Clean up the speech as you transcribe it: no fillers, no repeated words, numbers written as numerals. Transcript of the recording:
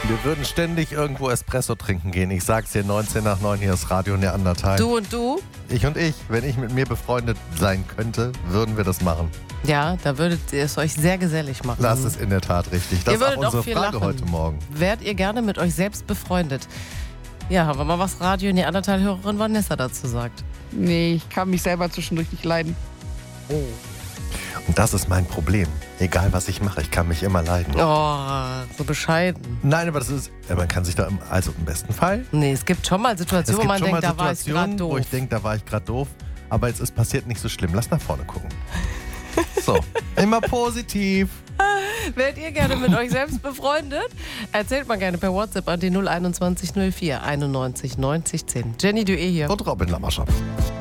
Wir würden ständig irgendwo Espresso trinken gehen. Ich sag's dir, 19 nach 9 hier ist Radio Neandertal. Du und du? Ich und ich. Wenn ich mit mir befreundet sein könnte, würden wir das machen. Ja, da würdet ihr es euch sehr gesellig machen. Das ist in der Tat richtig. Das Ihr ist auch würdet unsere auch viel Frage lachen. heute Morgen. Wärt ihr gerne mit euch selbst befreundet? Ja, haben wir mal, was Radio Neandertal-Hörerin Vanessa dazu sagt. Nee, ich kann mich selber zwischendurch nicht leiden. Oh. Und das ist mein Problem. Egal, was ich mache, ich kann mich immer leiden. Oh, so bescheiden. Nein, aber das ist, man kann sich da, also im besten Fall. Nee, es gibt schon mal Situationen, wo man denkt, da war ich gerade doof. Wo ich denke, da war ich gerade doof. Aber es passiert nicht so schlimm. Lass nach vorne gucken. So, immer positiv. Wärt ihr gerne mit euch selbst befreundet? Erzählt mal gerne per WhatsApp an die 021 04 91 90 10. Jenny Dué hier. Und Robin Lammerschap.